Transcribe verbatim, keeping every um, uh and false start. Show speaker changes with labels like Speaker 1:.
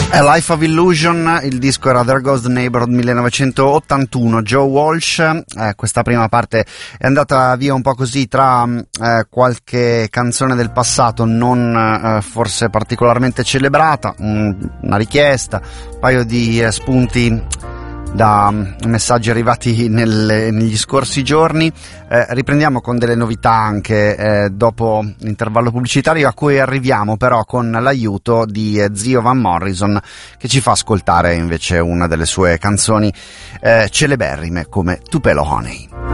Speaker 1: A Life of Illusion, il disco era There Goes the Neighborhood millenovecentottantuno. Joe Walsh, eh, questa prima parte è andata via un po' così tra eh, qualche canzone del passato non eh, forse particolarmente celebrata, un, una richiesta, un paio di eh, spunti da messaggi arrivati nelle, negli scorsi giorni. Eh, riprendiamo con delle novità anche eh, dopo l'intervallo pubblicitario, a cui arriviamo però con l'aiuto di eh, zio Van Morrison, che ci fa ascoltare invece una delle sue canzoni eh, celeberrime come Tupelo Honey.